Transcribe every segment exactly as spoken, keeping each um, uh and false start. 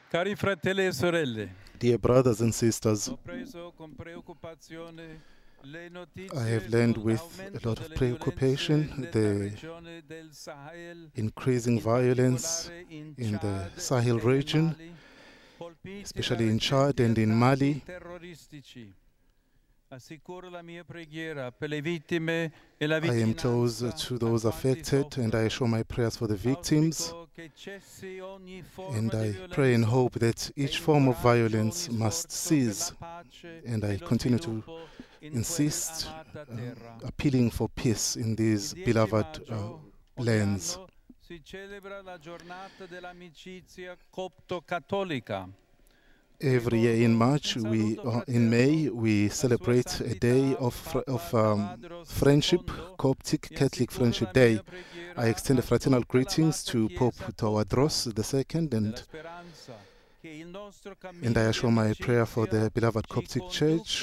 Cari fratelli e sorelle, Dear brothers and sisters, ho preso con preoccupazione le notizie I have learned with sull'aumento a lot of delle preoccupation violenze the nella regione del Sahel, increasing in violence particolare in in the Chad Sahel e region, Mali, colpiti especially da in Chad recenti and in attacchi Mali. terroristici. Assicuro la mia preghiera per le vittime e la I am close vicinanza to a those quanti affected, and I soffrono. show my prayers for the victims, Auspico che cessi ogni forma and di I pray and violenza hope that e each form of incoraggio violence ogni must sforzo per la cease, pace and e I lo continue to sviluppo in insist, quell'amata uh, terra. appealing for peace in Il these dieci beloved uh, maggio ogni lands. anno si celebra la giornata dell'amicizia copto-cattolica. Every year in March, we uh, in May, we celebrate a day of fr of um, friendship, Coptic Catholic Friendship Day. I extend fraternal greetings to Pope Tawadros the Second, and and I assure my prayer for the beloved Coptic Church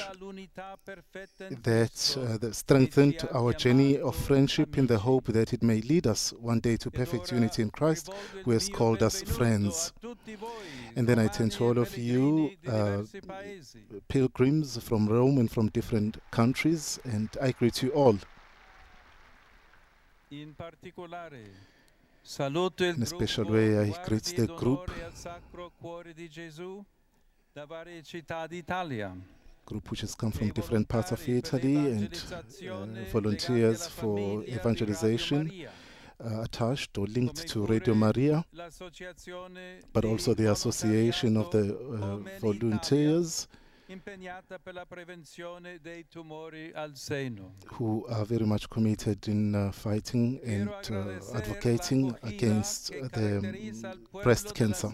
that uh, that strengthened our journey of friendship in the hope that it may lead us one day to perfect unity in Christ, who has called us friends. And then I turn to all of you, uh, pilgrims from Rome and from different countries, and I greet you all. In particolare, saluto il In a special gruppo way, I Guardie greet the group, d'Onore al Sacro Cuore di Gesù da varie città d'Italia. group which has come from different parts of Italy, and uh, volunteers for evangelization uh, attached or linked to Radio Maria, but also the Association of the uh, Volunteers, impegnata per la prevenzione dei tumori al seno. who are very much committed in uh, fighting and uh, advocating against uh, the um, breast cancer.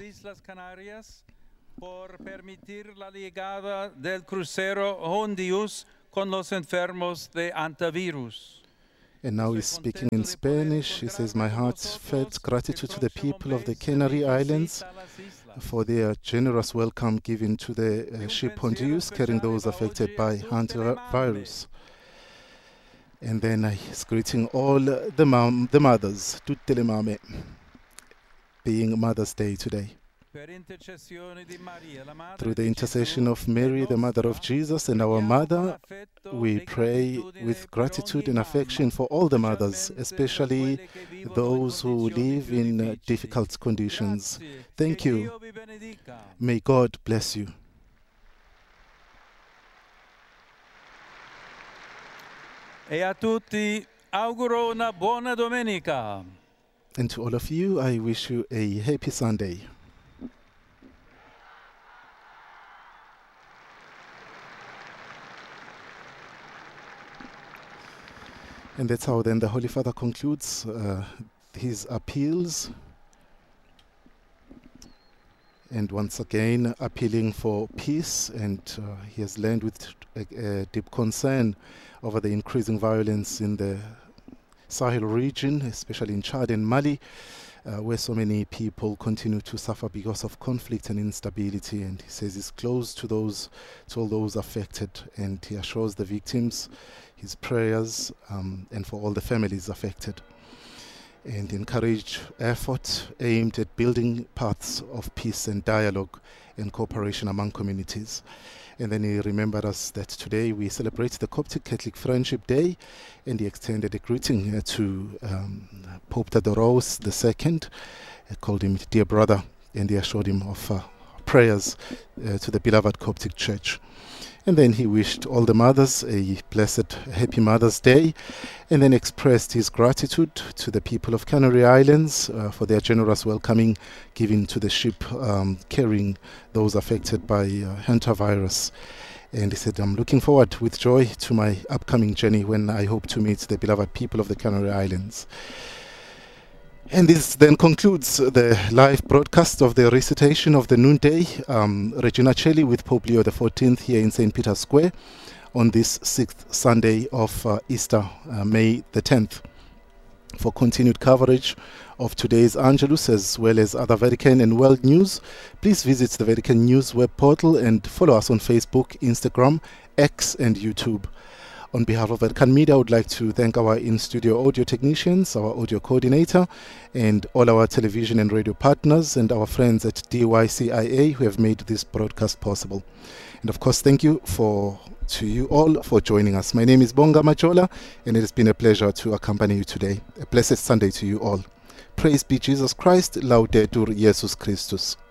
Por permitir la llegada del crucero Hondius con los enfermos de antivirus. And now he's speaking in Spanish. He says, "My heartfelt gratitude to the people of the Canary Islands for their generous welcome given to the uh, ship Hondius carrying those affected by hantavirus." And then uh, he's greeting all the, mom, the mothers, tutte le mamme, being Mother's Day today. Through the intercession of Mary, the Mother of Jesus, and our Mother, we pray with gratitude and affection for all the mothers, especially those who live in uh, difficult conditions. Thank you. May God bless you. E a tutti auguro una buona domenica. And to all of you, I wish you a happy Sunday. And that's how then the Holy Father concludes uh, his appeals. And once again, appealing for peace, and uh, he has learned with a, a deep concern over the increasing violence in the Sahel region, especially in Chad and Mali, uh, where so many people continue to suffer because of conflict and instability. And he says he's close to those, to all those affected, and he assures the victims his prayers um, and for all the families affected, and encourage effort aimed at building paths of peace and dialogue and cooperation among communities. And then he remembered us that today we celebrate the Coptic Catholic Friendship Day, and he extended a greeting uh, to um, Pope Tawadros the Second, uh, called him dear brother, and he assured him of uh, prayers uh, to the beloved Coptic Church. And then he wished all the mothers a blessed, happy Mother's Day, and then expressed his gratitude to the people of Canary Islands uh, for their generous welcoming given to the ship um, carrying those affected by uh, hantavirus. And he said, "I'm looking forward with joy to my upcoming journey when I hope to meet the beloved people of the Canary Islands." And this then concludes the live broadcast of the recitation of the noonday um, Regina Coeli with Pope Leo the fourteenth here in Saint Peter's Square on this sixth Sunday of uh, Easter, uh, May the tenth. For continued coverage of today's Angelus as well as other Vatican and world news, please visit the Vatican News web portal and follow us on Facebook, Instagram, X and YouTube. On behalf of Vatican Media, I would like to thank our in-studio audio technicians, our audio coordinator, and all our television and radio partners, and our friends at D Y C I A who have made this broadcast possible. And of course, thank you for to you all for joining us. My name is Bonga Majola, and it has been a pleasure to accompany you today. A blessed Sunday to you all. Praise be Jesus Christ, Laudetur Jesus Christus.